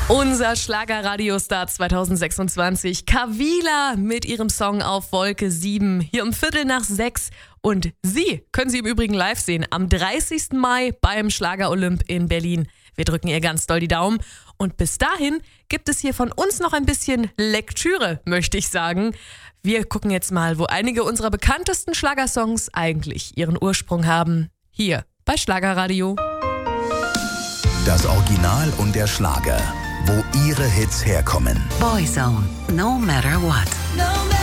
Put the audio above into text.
Unser Schlager-Radiostar 2026, Kavila mit ihrem Song Auf Wolke 7, hier um 5:45. Und Sie können sie im Übrigen live sehen, am 30. Mai beim Schlager-Olymp in Berlin. Wir drücken ihr ganz doll die Daumen. Und bis dahin gibt es hier von uns noch ein bisschen Lektüre, möchte ich sagen. Wir gucken jetzt mal, wo einige unserer bekanntesten Schlagersongs eigentlich ihren Ursprung haben. Hier bei Schlagerradio. Das Original und der Schlager. Wo ihre Hits herkommen. Boyzone, no matter what.